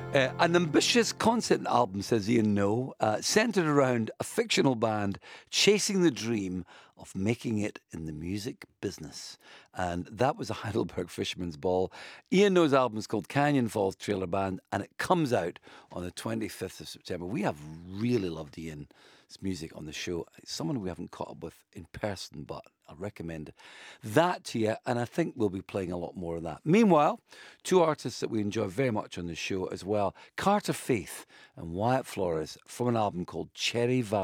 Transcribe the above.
An ambitious concept album, says Ian No, centered around a fictional band chasing the dream of making it in the music business. And that was a Heidelberg Fisherman's Ball. Ian No's album is called Canyon Falls Trailer Band, and it comes out on the 25th of September. We have really loved Ian's music on the show. It's someone we haven't caught up with in person, but I recommend that to you, and I think we'll be playing a lot more of that. Meanwhile, two artists that we enjoy very much on the show as well, Carter Faith and Wyatt Flores, from an album called Cherry Valley.